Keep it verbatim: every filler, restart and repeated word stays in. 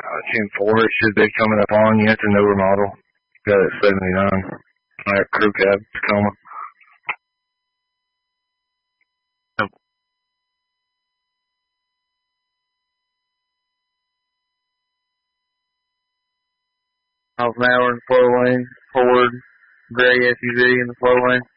ten four, it should be coming up on you. It's a newer model. Got it at seventy-nine. Alright, crew cab, Tacoma. Miles an hour in the flow lane. Ford, gray S U V in the flow lane.